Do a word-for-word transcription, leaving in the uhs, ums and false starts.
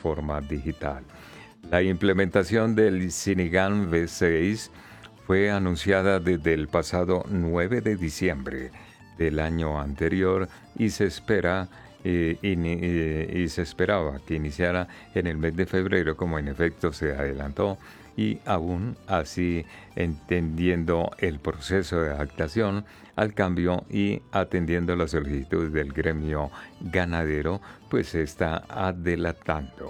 forma digital. La implementación del Cinegan V seis fue anunciada desde el pasado nueve de diciembre del año anterior y se espera eh, ini- eh, y se esperaba que iniciara en el mes de febrero, como en efecto se adelantó, y aún así entendiendo el proceso de adaptación al cambio y atendiendo las solicitudes del gremio ganadero, pues se está adelantando.